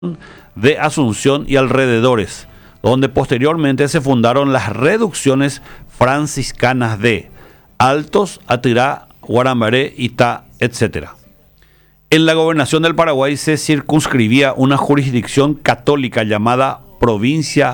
de Asunción y alrededores, donde posteriormente se fundaron las reducciones franciscanas de Altos, Atirá, Guarambaré, Itá, etc. En la gobernación del Paraguay se circunscribía una jurisdicción católica llamada Provincia